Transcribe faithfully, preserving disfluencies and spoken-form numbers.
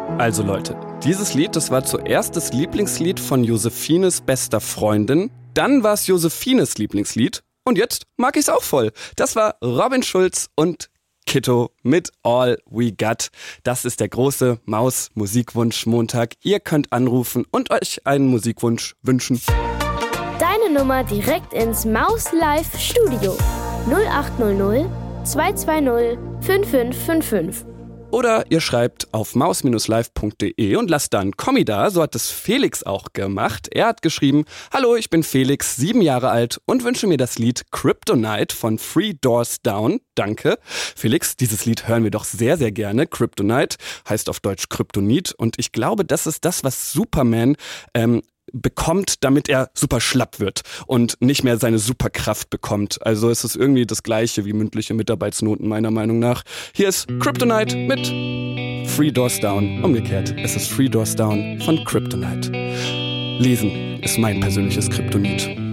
Also Leute, dieses Lied, das war zuerst das Lieblingslied von Josephines bester Freundin, dann war es Josephines Lieblingslied und jetzt mag ich's auch voll. Das war Robin Schulz und Kitto mit All We Got. Das ist der große Maus-Musikwunsch-Montag. Ihr könnt anrufen und euch einen Musikwunsch wünschen. Deine Nummer direkt ins Maus-Live-Studio. null acht null null zwei zwei null fünf fünf fünf fünf. Oder ihr schreibt auf maus live punkt de und lasst dann Kommi da. So hat es Felix auch gemacht. Er hat geschrieben: Hallo, ich bin Felix, sieben Jahre alt und wünsche mir das Lied Kryptonite von Three Doors Down. Danke. Felix, dieses Lied hören wir doch sehr, sehr gerne. Kryptonite heißt auf Deutsch Kryptonit und ich glaube, das ist das, was Superman ähm, bekommt, damit er super schlapp wird und nicht mehr seine Superkraft bekommt. Also es ist irgendwie das Gleiche wie mündliche Mitarbeitsnoten meiner Meinung nach. Hier ist Kryptonite mit Three Doors Down. Umgekehrt, es ist Three Doors Down von Kryptonite. Lesen ist mein persönliches Kryptonit.